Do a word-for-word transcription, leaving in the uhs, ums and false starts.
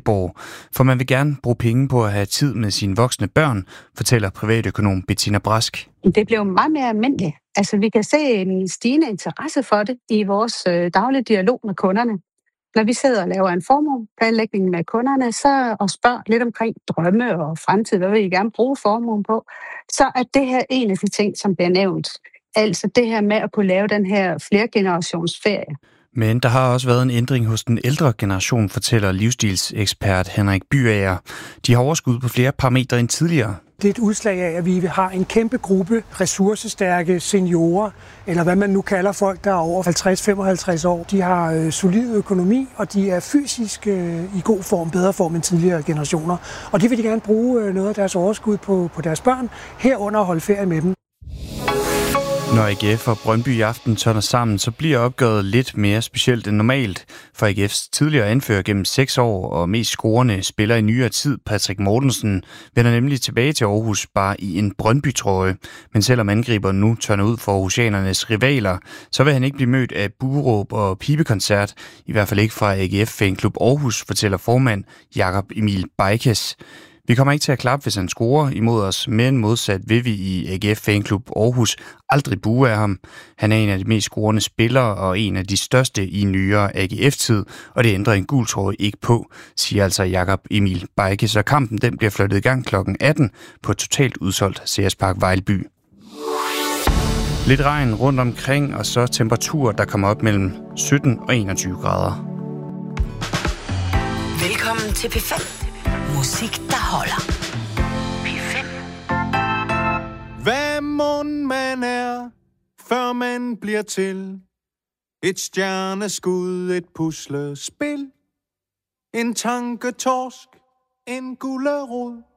Silkeborg. For man vil gerne bruge penge på at have tid med sine voksne børn, fortæller privatøkonom Bettina Brask. Det bliver jo meget mere almindeligt. Altså, vi kan se en stigende interesse for det i vores øh, daglige dialog med kunderne. Når vi sidder og laver en formueplanlægning med kunderne, så og spørger lidt omkring drømme og fremtid, hvad vil I gerne bruge formuen på, så er det her en af de ting, som bliver nævnt. Altså det her med at kunne lave den her flergenerationsferie. Men der har også været en ændring hos den ældre generation, fortæller livsstilsekspert Henrik Byager. De har overskud på flere parametre end tidligere. Det er et udslag af, at vi har en kæmpe gruppe ressourcestærke seniorer, eller hvad man nu kalder folk, der er over halvtreds til femoghalvtreds år. De har øh, solid økonomi, og de er fysisk øh, i god form, bedre form end tidligere generationer. Og de vil de gerne bruge øh, noget af deres overskud på, på deres børn, herunder at holde ferie med dem. Når A G F og Brøndby i aften tørner sammen, så bliver opgøret lidt mere specielt end normalt. For A G F's tidligere anfører gennem seks år og mest scorende spiller i nyere tid, Patrick Mortensen, vender nemlig tilbage til Aarhus bare i en Brøndby-trøje. Men selvom angriberen nu tørner ud for aarhusianernes rivaler, så vil han ikke blive mødt af buråb og pibekoncert. I hvert fald ikke fra A G F-fanklub Aarhus, fortæller formand Jakob Emil Bajkes. Vi kommer ikke til at klappe, hvis han scorer imod os, men modsat vil vi i A G F-fanklub Aarhus aldrig bue af ham. Han er en af de mest scorende spillere og en af de største i nyere A G F-tid, og det ændrer en gul trøje ikke på, siger altså Jakob Emil Bajke. Så kampen den bliver flyttet i gang klokken atten på et totalt udsolgt C S Park Vejlby. Lidt regn rundt omkring, og så temperaturer, der kommer op mellem sytten og enogtyve grader. Velkommen til P fem. Musik, der holder. P fem. Hvad mon man er, før man bliver til? Et stjerneskud, et puslespil. En tanketorsk, en gullerod.